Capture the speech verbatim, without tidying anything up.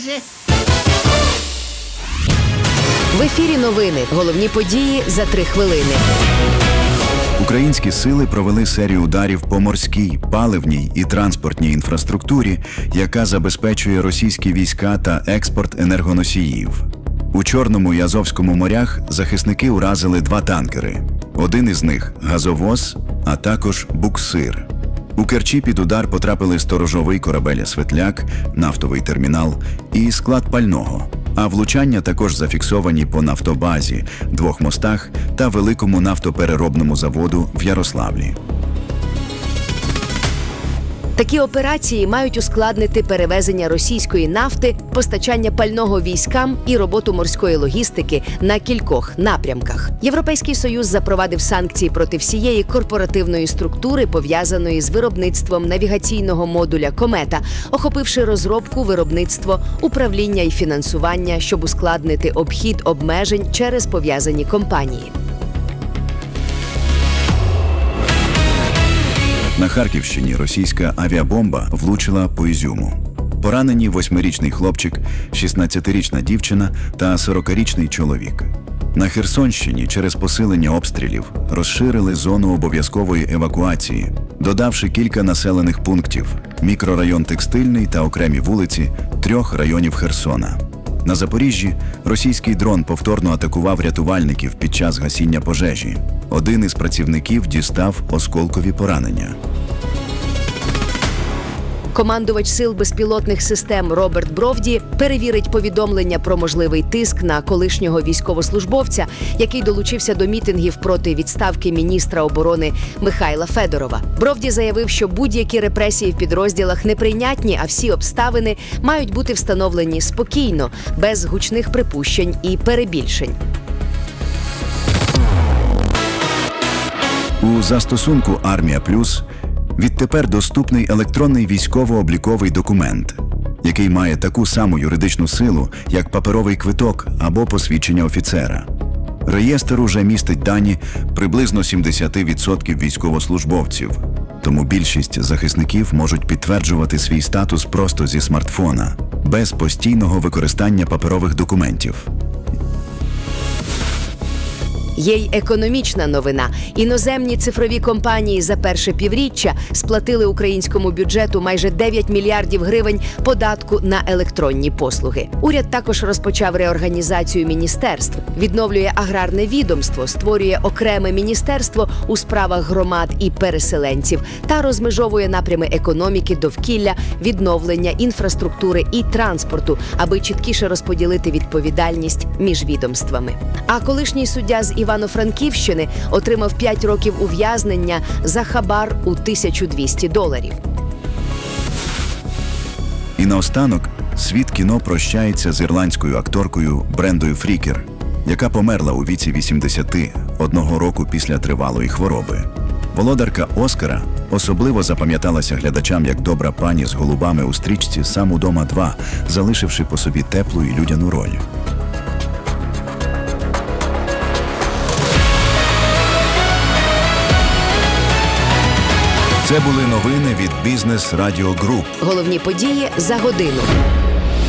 Боже. В ефірі новини. Головні події за три хвилини. Українські сили провели серію ударів по морській, паливній і транспортній інфраструктурі, яка забезпечує російські війська та експорт енергоносіїв. У Чорному і Азовському морях захисники уразили два танкери. Один із них – газовоз, а також буксир. У Керчі під удар потрапили сторожовий корабель «Светляк», нафтовий термінал і склад пального. А влучання також зафіксовані по нафтобазі, двох мостах та великому нафтопереробному заводу в Ярославлі. Такі операції мають ускладнити перевезення російської нафти, постачання пального військам і роботу морської логістики на кількох напрямках. Європейський Союз запровадив санкції проти всієї корпоративної структури, пов'язаної з виробництвом навігаційного модуля «Комета», охопивши розробку, виробництво, управління і фінансування, щоб ускладнити обхід обмежень через пов'язані компанії. На Харківщині російська авіабомба влучила по Ізюму. Поранені восьмирічний хлопчик, шістнадцятирічна дівчина та сорокарічний чоловік. На Херсонщині через посилення обстрілів розширили зону обов'язкової евакуації, додавши кілька населених пунктів – мікрорайон Текстильний та окремі вулиці трьох районів Херсона. На Запоріжжі російський дрон повторно атакував рятувальників під час гасіння пожежі. Один із працівників дістав осколкові поранення. Командувач сил безпілотних систем Роберт Бровді перевірить повідомлення про можливий тиск на колишнього військовослужбовця, який долучився до мітингів проти відставки міністра оборони Михайла Федорова. Бровді заявив, що будь-які репресії в підрозділах неприйнятні, а всі обставини мають бути встановлені спокійно, без гучних припущень і перебільшень. У застосунку «Армія Плюс» відтепер доступний електронний військово-обліковий документ, який має таку саму юридичну силу, як паперовий квиток або посвідчення офіцера. Реєстр уже містить дані приблизно сімдесят відсотків військовослужбовців, тому більшість захисників можуть підтверджувати свій статус просто зі смартфона, без постійного використання паперових документів. Є й економічна новина. Іноземні цифрові компанії за перше півріччя сплатили українському бюджету майже дев'ять мільярдів гривень податку на електронні послуги. Уряд також розпочав реорганізацію міністерств, відновлює аграрне відомство, створює окреме міністерство у справах громад і переселенців та розмежовує напрями економіки, довкілля, відновлення, інфраструктури і транспорту, аби чіткіше розподілити відповідальність між відомствами. А колишній суддя з Івано-Франківщини отримав п'ять років ув'язнення за хабар у тисячу двісті доларів. І наостанок світ кіно прощається з ірландською акторкою Брендою Фрікер, яка померла у віці вісімдесяти одного року після тривалої хвороби. Володарка Оскара особливо запам'яталася глядачам як добра пані з голубами у стрічці «Сам удома два», залишивши по собі теплу і людяну роль. Це були новини від Бізнес Радіо Груп. Головні події за годину.